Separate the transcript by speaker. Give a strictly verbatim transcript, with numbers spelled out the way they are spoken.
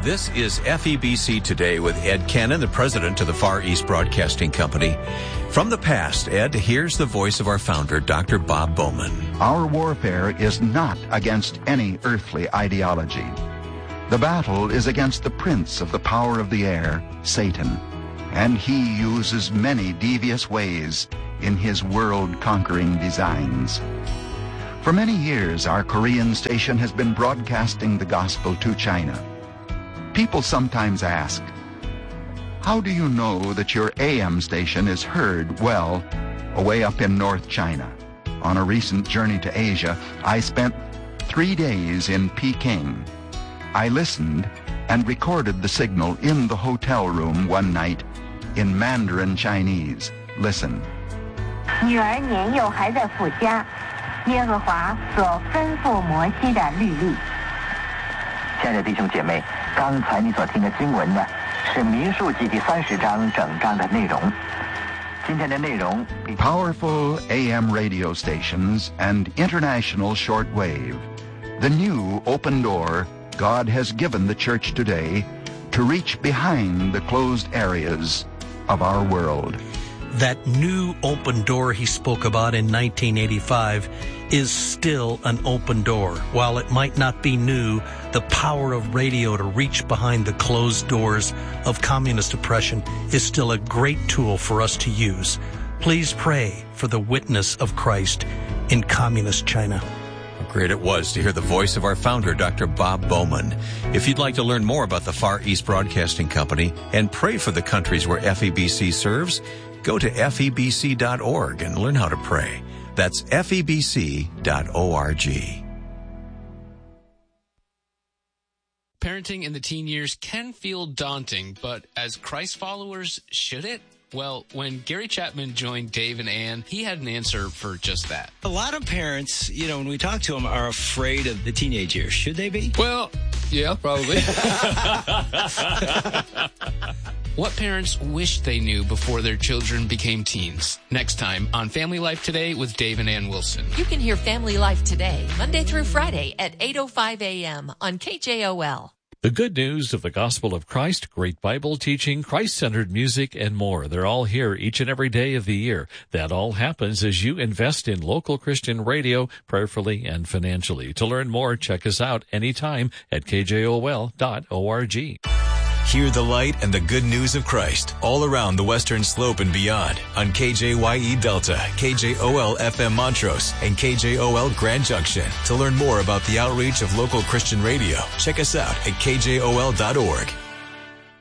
Speaker 1: This is F E B C Today with Ed Cannon, the president of the Far East Broadcasting Company. From the past, Ed, here's the voice of our founder, Doctor Bob Bowman.
Speaker 2: Our warfare is not against any earthly ideology. The battle is against the prince of the power of the air, Satan, and he uses many devious ways in his world-conquering designs. For many years, our Korean station has been broadcasting the gospel to China. People sometimes ask, how do you know that your A M station is heard well away up in North China? On a recent journey to Asia, I spent three days in Peking. I listened and recorded the signal in the hotel room one night in Mandarin Chinese. Listen.
Speaker 3: 女儿年幼还在父家，耶和华所吩咐摩西的律例。
Speaker 4: 亲爱的弟兄姐妹，刚才你所听的经文呢，是民数记第三十章整章的内容。今天的内容
Speaker 2: Powerful A M radio stations and international shortwave. The new open door God has given the church today to reach behind the closed areas of our world.
Speaker 5: That new open door he spoke about in nineteen eighty-five is still an open door. While it might not be new, the power of radio to reach behind the closed doors of communist oppression is still a great tool for us to use. Please pray for the witness of Christ in communist China.
Speaker 1: How great it was to hear the voice of our founder, Doctor Bob Bowman. If you'd like to learn more about the Far East Broadcasting Company and pray for the countries where F E B C serves, go to F E B C dot org and learn how to pray. That's F E B C dot org.
Speaker 6: Parenting in the teen years can feel daunting, but as Christ followers, should it? Well, when Gary Chapman joined Dave and Ann, he had an answer for just that.
Speaker 7: A lot of parents, you know, when we talk to them, are afraid of the teenage years. Should they be?
Speaker 6: Well, yeah, probably. What parents wish they knew before their children became teens. Next time on Family Life Today with Dave and Ann Wilson.
Speaker 8: You can hear Family Life Today, Monday through Friday at eight oh five a.m. on K J O L.
Speaker 9: The good news of the gospel of Christ, great Bible teaching, Christ-centered music, and more. They're all here each and every day of the year. That all happens as you invest in local Christian radio, prayerfully and financially. To learn more, check us out anytime at K J O L dot org.
Speaker 10: Hear the light and the good news of Christ all around the Western Slope and beyond on K J Y E Delta, K J O L F M Montrose, and K J O L Grand Junction. To learn more about the outreach of local Christian radio, check us out at K J O L dot org.